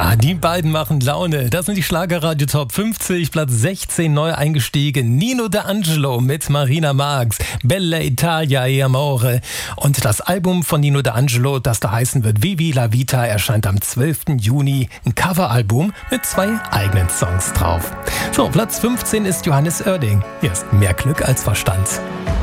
Ja, die beiden machen Laune. Das sind die Schlagerradio Top 50, Platz 16 neu eingestiegen. Nino D'Angelo mit Marina Marx, Bella Italia e Amore. Und das Album von Nino D'Angelo, das da heißen wird Vivi la Vita, erscheint am 12. Juni. Ein Coveralbum mit 2 eigenen Songs drauf. So, Platz 15 ist Johannes Oerding. Hier ist Mehr Glück als Verstand.